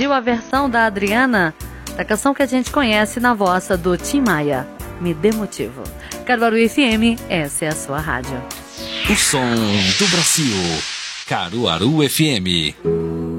pediu a versão da Adriana, da canção que a gente conhece na voz do Tim Maia, Me Dê Motivo. Caruaru FM, essa é a sua rádio. O som do Brasil, Caruaru FM.